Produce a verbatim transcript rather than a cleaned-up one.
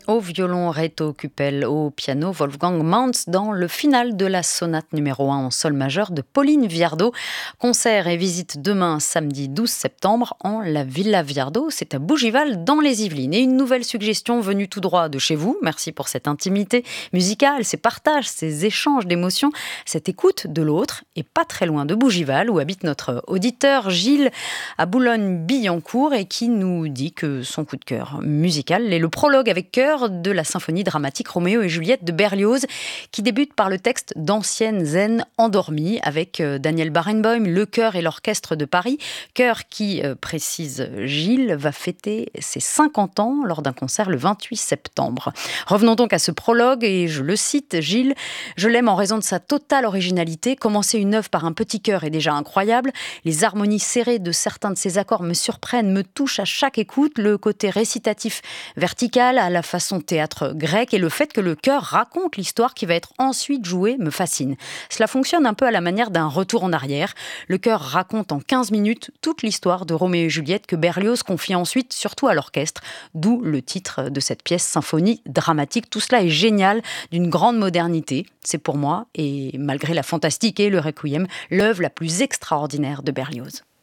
Au violon, Reto Kuppel, au piano, Wolfgang Mantz dans le final de la sonate numéro un en sol majeur de Pauline Viardot. Concert et visite demain, samedi douze septembre, en la Villa Viardot. C'est à Bougival, dans les Yvelines. Et une nouvelle suggestion venue tout droit de chez vous. Merci pour cette intimité musicale, ces partages, ces échanges d'émotions, cette écoute de l'autre. Et pas très loin de Bougival, où habite notre auditeur Gilles, à Boulogne-Billancourt, et qui nous dit que son coup de cœur musical est le prologue avec cœur de la symphonie dramatique Roméo et Juliette de Berlioz, qui débute par le texte d'Ancienne Zen endormie avec Daniel Barenboim, le chœur et l'orchestre de Paris. Chœur qui, euh, précise Gilles, va fêter ses cinquante ans lors d'un concert le vingt-huit septembre. Revenons donc à ce prologue et je le cite, Gilles, « Je l'aime en raison de sa totale originalité. Commencer une œuvre par un petit chœur est déjà incroyable. Les harmonies serrées de certains de ses accords me surprennent, me touchent à chaque écoute. Le côté récitatif vertical à la façon son théâtre grec et le fait que le chœur raconte l'histoire qui va être ensuite jouée me fascine. Cela fonctionne un peu à la manière d'un retour en arrière. Le chœur raconte en quinze minutes toute l'histoire de Roméo et Juliette que Berlioz confie ensuite surtout à l'orchestre, d'où le titre de cette pièce symphonie dramatique. Tout cela est génial, d'une grande modernité. C'est pour moi, et malgré la fantastique et le requiem, l'œuvre la plus extraordinaire de Berlioz.